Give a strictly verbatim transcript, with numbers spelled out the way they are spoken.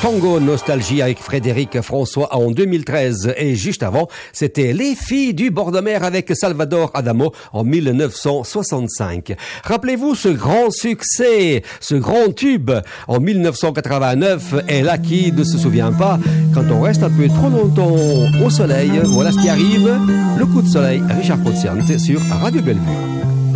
Tango Nostalgie avec Frédéric François en deux mille treize. Et juste avant, c'était Les Filles du bord de mer avec Salvador Adamo en mille neuf cent soixante-cinq. Rappelez-vous ce grand succès, ce grand tube en mille neuf cent quatre-vingt-neuf. Et là, qui ne se souvient pas, quand on reste un peu trop longtemps au soleil, voilà ce qui arrive. Le coup de soleil, Richard Conciante sur Radio Bellevue.